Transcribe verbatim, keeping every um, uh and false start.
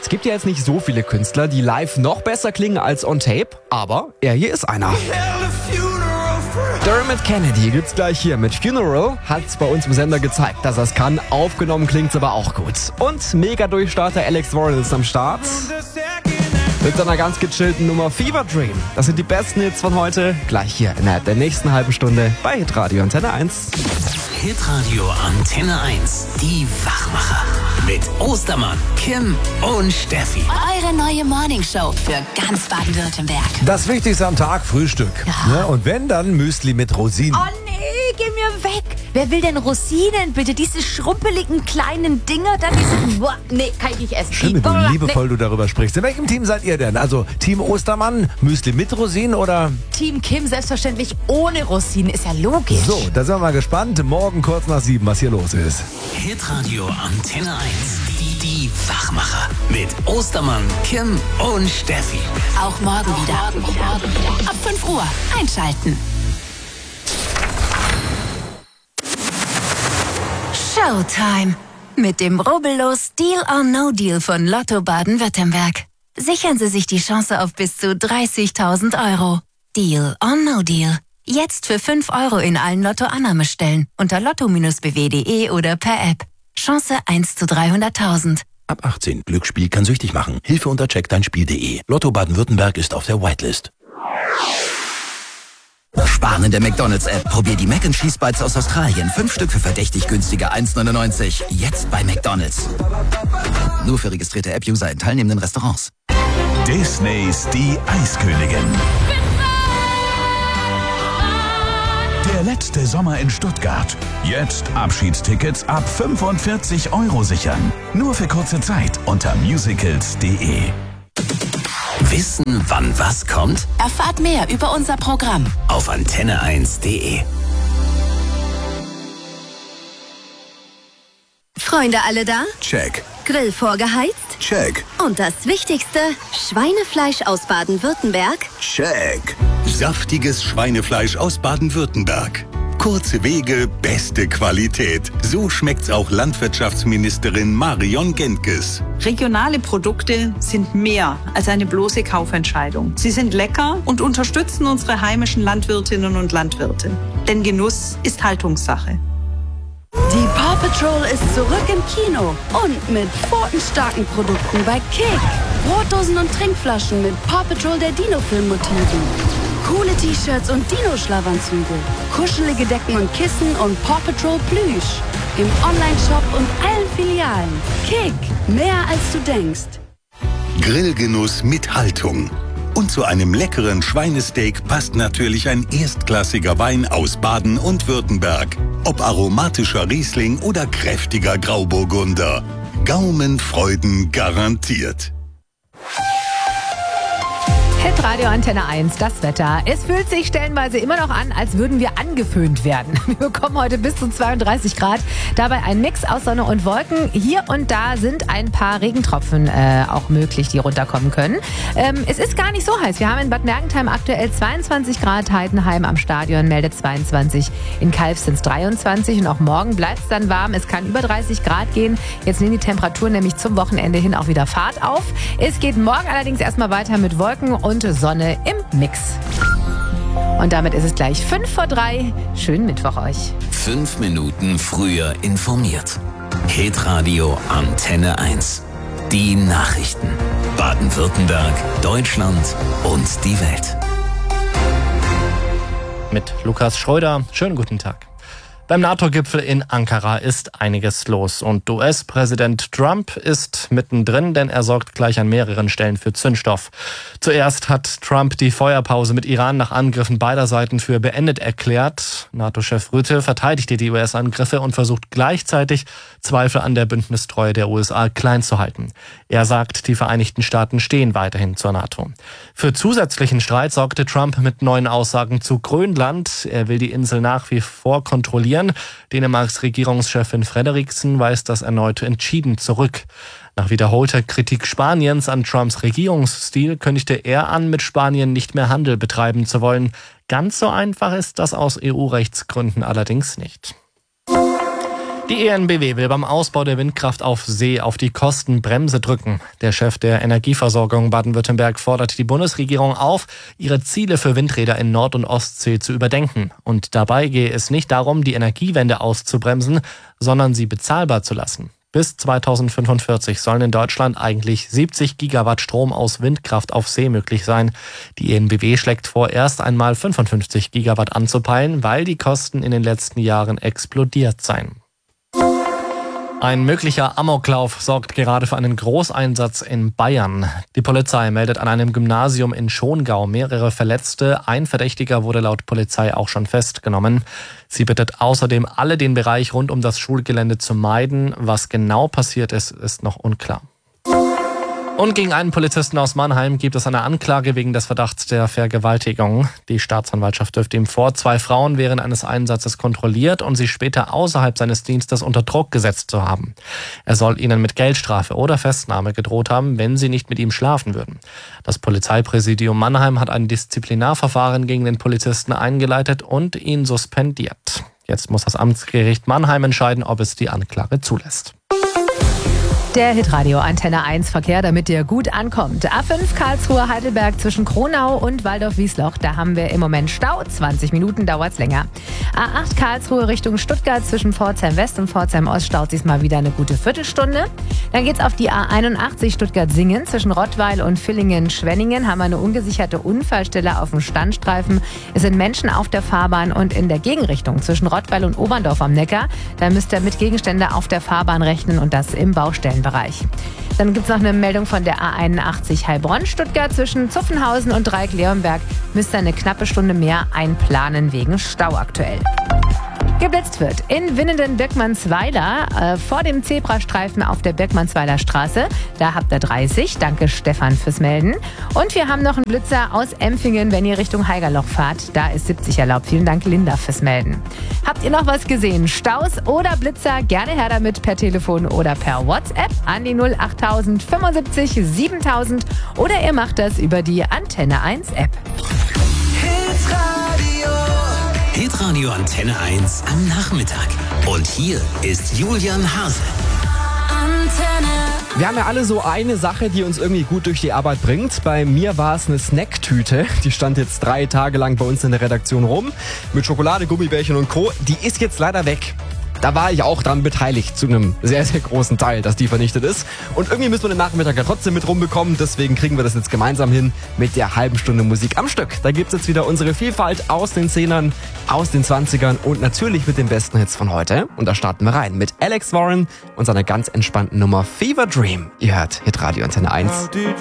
Es gibt ja jetzt nicht so viele Künstler, die live noch besser klingen als on Tape, aber er hier ist einer. Dermot Kennedy gibt's gleich hier mit Funeral, hat's bei uns im Sender gezeigt, dass er's kann. Aufgenommen klingt's aber auch gut. Und Mega-Durchstarter Alex Warren ist am Start. Mit seiner ganz gechillten Nummer Fever Dream. Das sind die besten Hits von heute. Gleich hier innerhalb der nächsten halben Stunde bei Hitradio Antenne eins. Hitradio Antenne eins. Die Wachmacher. Mit Ostermann, Kim und Steffi. Eure neue Morningshow für ganz Baden-Württemberg. Das Wichtigste am Tag, Frühstück. Ja. Ne? Und wenn, dann Müsli mit Rosinen. Oh nee, geh mir weg. Wer will denn Rosinen, bitte? Diese schrumpeligen kleinen Dinger, da diese... Boah, nee, kann ich nicht essen. Schön, wie Boah, du liebevoll nee. du darüber sprichst. In welchem Team seid ihr denn? Also Team Ostermann, Müsli mit Rosinen oder... Team Kim selbstverständlich ohne Rosinen, ist ja logisch. So, da sind wir mal gespannt. Morgen kurz nach sieben, was hier los ist. Hitradio Antenne eins. Die, die Wachmacher. Mit Ostermann, Kim und Steffi. Auch morgen wieder. Morgen wieder. Ab fünf Uhr einschalten. Showtime. Mit dem rubbellos Deal or No Deal von Lotto Baden-Württemberg. Sichern Sie sich die Chance auf bis zu dreißigtausend Euro. Deal or No Deal. Jetzt für fünf Euro in allen Lotto-Annahmestellen unter lotto Bindestrich b w punkt d e oder per App. Chance eins zu dreihunderttausend. Ab achtzehn. Glücksspiel kann süchtig machen. Hilfe unter check dein Spiel punkt d e. Lotto Baden-Württemberg ist auf der Whitelist. Sparen in der McDonald's-App. Probier die Mac and Cheese Bites aus Australien. Fünf Stück für verdächtig günstige eins neunundneunzig. Jetzt bei McDonald's. Nur für registrierte App-User in teilnehmenden Restaurants. Disneys Die Eiskönigin. Der letzte Sommer in Stuttgart. Jetzt Abschiedstickets ab fünfundvierzig Euro sichern. Nur für kurze Zeit unter musicals punkt d e. Wissen, wann was kommt? Erfahrt mehr über unser Programm Auf antenne eins punkt d e. Freunde alle da? Check. Grill vorgeheizt? Check. Und das Wichtigste, Schweinefleisch aus Baden-Württemberg? Check. Saftiges Schweinefleisch aus Baden-Württemberg. Kurze Wege, beste Qualität. So schmeckt's auch Landwirtschaftsministerin Marion Gentges. Regionale Produkte sind mehr als eine bloße Kaufentscheidung. Sie sind lecker und unterstützen unsere heimischen Landwirtinnen und Landwirte. Denn Genuss ist Haltungssache. Die Paw Patrol ist zurück im Kino und mit pfotenstarken Produkten bei Kick. Brotdosen und Trinkflaschen mit Paw Patrol der Dino-Film-Motiven. Coole T-Shirts und Dino-Schlafanzüge. Kuschelige Decken und Kissen und Paw Patrol Plüsch. Im Online-Shop und allen Filialen. Kick, mehr als du denkst. Grillgenuss mit Haltung. Und zu einem leckeren Schweinesteak passt natürlich ein erstklassiger Wein aus Baden und Württemberg. Ob aromatischer Riesling oder kräftiger Grauburgunder. Gaumenfreuden garantiert. Hitradio Antenne eins, das Wetter. Es fühlt sich stellenweise immer noch an, als würden wir angeföhnt werden. Wir bekommen heute bis zu zweiunddreißig Grad. Dabei ein Mix aus Sonne und Wolken. Hier und da sind ein paar Regentropfen äh, auch möglich, die runterkommen können. Ähm, es ist gar nicht so heiß. Wir haben in Bad Mergentheim aktuell zweiundzwanzig Grad. Heidenheim am Stadion meldet zweiundzwanzig. In Calw sind es dreiundzwanzig. Und auch morgen bleibt es dann warm. Es kann über dreißig Grad gehen. Jetzt nehmen die Temperaturen nämlich zum Wochenende hin auch wieder Fahrt auf. Es geht morgen allerdings erstmal weiter mit Wolken und Sonne im Mix. Und damit ist es gleich fünf vor drei. Schönen Mittwoch euch. Fünf Minuten früher informiert. Hitradio Antenne eins. Die Nachrichten. Baden-Württemberg, Deutschland und die Welt. Mit Lukas Schröder. Schönen guten Tag. Beim NATO-Gipfel in Ankara ist einiges los und U S-Präsident Trump ist mittendrin, denn er sorgt gleich an mehreren Stellen für Zündstoff. Zuerst hat Trump die Feuerpause mit Iran nach Angriffen beider Seiten für beendet erklärt. NATO-Chef Rutte verteidigte die U S-Angriffe und versucht gleichzeitig, Zweifel an der Bündnistreue der U S A klein zu halten. Er sagt, die Vereinigten Staaten stehen weiterhin zur NATO. Für zusätzlichen Streit sorgte Trump mit neuen Aussagen zu Grönland. Er will die Insel nach wie vor kontrollieren. Dänemarks Regierungschefin Frederiksen weist das erneut entschieden zurück. Nach wiederholter Kritik Spaniens an Trumps Regierungsstil kündigte er an, mit Spanien nicht mehr Handel betreiben zu wollen. Ganz so einfach ist das aus E U-Rechtsgründen allerdings nicht. Die E N B W will beim Ausbau der Windkraft auf See auf die Kostenbremse drücken. Der Chef der Energieversorgung Baden-Württemberg fordert die Bundesregierung auf, ihre Ziele für Windräder in Nord- und Ostsee zu überdenken. Und dabei gehe es nicht darum, die Energiewende auszubremsen, sondern sie bezahlbar zu lassen. Bis zweitausendfünfundvierzig sollen in Deutschland eigentlich siebzig Gigawatt Strom aus Windkraft auf See möglich sein. Die E N B W schlägt vor, erst einmal fünfundfünfzig Gigawatt anzupeilen, weil die Kosten in den letzten Jahren explodiert seien. Ein möglicher Amoklauf sorgt gerade für einen Großeinsatz in Bayern. Die Polizei meldet an einem Gymnasium in Schongau mehrere Verletzte. Ein Verdächtiger wurde laut Polizei auch schon festgenommen. Sie bittet außerdem alle, den Bereich rund um das Schulgelände zu meiden. Was genau passiert ist, ist noch unklar. Und gegen einen Polizisten aus Mannheim gibt es eine Anklage wegen des Verdachts der Vergewaltigung. Die Staatsanwaltschaft wirft ihm vor, zwei Frauen während eines Einsatzes kontrolliert und sie später außerhalb seines Dienstes unter Druck gesetzt zu haben. Er soll ihnen mit Geldstrafe oder Festnahme gedroht haben, wenn sie nicht mit ihm schlafen würden. Das Polizeipräsidium Mannheim hat ein Disziplinarverfahren gegen den Polizisten eingeleitet und ihn suspendiert. Jetzt muss das Amtsgericht Mannheim entscheiden, ob es die Anklage zulässt. Der Hitradio Antenne eins Verkehr, damit ihr gut ankommt. A fünf Karlsruhe Heidelberg zwischen Kronau und Waldorf-Wiesloch. Da haben wir im Moment Stau. zwanzig Minuten dauert's länger. A acht Karlsruhe Richtung Stuttgart zwischen Pforzheim West und Pforzheim Ost staut sich mal wieder eine gute Viertelstunde. Dann geht's auf die A einundachtzig Stuttgart-Singen zwischen Rottweil und Villingen-Schwenningen. Haben wir eine ungesicherte Unfallstelle auf dem Standstreifen. Es sind Menschen auf der Fahrbahn und in der Gegenrichtung zwischen Rottweil und Oberndorf am Neckar. Da müsst ihr mit Gegenstände auf der Fahrbahn rechnen und das im Baustellenbereich. Dann gibt es noch eine Meldung von der A einundachtzig Heilbronn-Stuttgart zwischen Zuffenhausen und Dreieck-Leonberg. Müsst ihr eine knappe Stunde mehr einplanen wegen Stau aktuell. Geblitzt wird in Winnenden-Birkmannsweiler äh, vor dem Zebrastreifen auf der Birkmannsweiler Straße. Da habt ihr dreißig. Danke Stefan fürs Melden. Und wir haben noch einen Blitzer aus Empfingen, wenn ihr Richtung Haigerloch fahrt. Da ist siebzig erlaubt. Vielen Dank Linda fürs Melden. Habt ihr noch was gesehen? Staus oder Blitzer? Gerne her damit per Telefon oder per WhatsApp an die null acht null fünfundsiebzig siebentausend oder ihr macht das über die Antenne eins App. Hitradio Antenne eins am Nachmittag. Und hier ist Julian Hase. Wir haben ja alle so eine Sache, die uns irgendwie gut durch die Arbeit bringt. Bei mir war es eine Snacktüte. Die stand jetzt drei Tage lang bei uns in der Redaktion rum. Mit Schokolade, Gummibärchen und Co. Die ist jetzt leider weg. Da war ich auch dran beteiligt, zu einem sehr, sehr großen Teil, dass die vernichtet ist. Und irgendwie müssen wir den Nachmittag ja trotzdem mit rumbekommen. Deswegen kriegen wir das jetzt gemeinsam hin mit der halben Stunde Musik am Stück. Da gibt's jetzt wieder unsere Vielfalt aus den Zehnern, aus den Zwanzigern und natürlich mit den besten Hits von heute. Und da starten wir rein mit Alex Warren und seiner ganz entspannten Nummer Fever Dream. Ihr hört Hitradio Antenne eins.